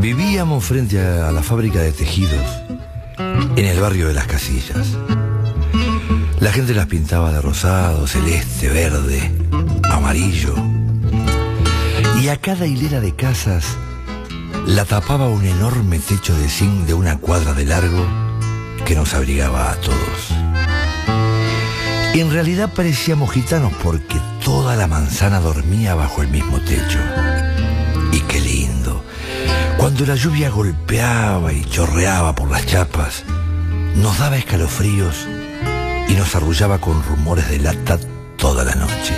Vivíamos frente a la fábrica de tejidos, en el barrio de Las Casillas. La gente las pintaba de rosado, celeste, verde, amarillo. Y a cada hilera de casas la tapaba un enorme techo de zinc de 1 cuadra de largo que nos abrigaba a todos. En realidad parecíamos gitanos porque toda la manzana dormía bajo el mismo techo. Y qué lindo. Cuando la lluvia golpeaba y chorreaba por las chapas, nos daba escalofríos y nos arrullaba con rumores de lata toda la noche.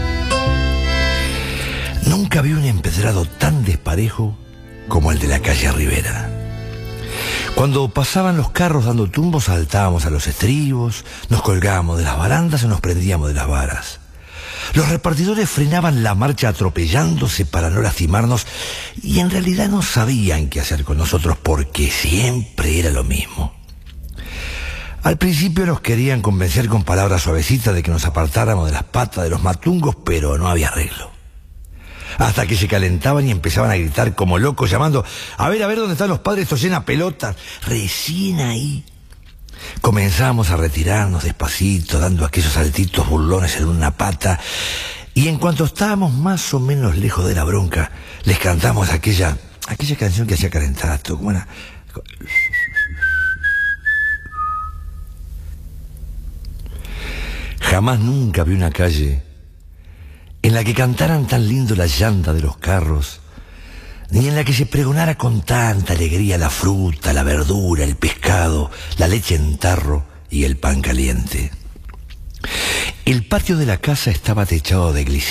Nunca vi un empedrado tan desparejo como el de la calle Rivera. Cuando pasaban los carros dando tumbos, saltábamos a los estribos, nos colgábamos de las barandas o nos prendíamos de las varas. Los repartidores frenaban la marcha atropellándose para no lastimarnos y en realidad no sabían qué hacer con nosotros porque siempre era lo mismo. Al principio nos querían convencer con palabras suavecitas de que nos apartáramos de las patas de los matungos, pero no había arreglo. Hasta que se calentaban y empezaban a gritar como locos llamando a ver dónde están los padres, esto llena pelotas. Recién ahí comenzábamos a retirarnos despacito, dando aquellos saltitos burlones en una pata, y en cuanto estábamos más o menos lejos de la bronca, les cantamos aquella canción que hacía calentar todo, como una... Jamás nunca vi una calle en la que cantaran tan lindo la llanta de los carros, ni en la que se pregonara con tanta alegría la fruta, la verdura, el pescado, la leche en tarro y el pan caliente. El patio de la casa estaba techado de glicina.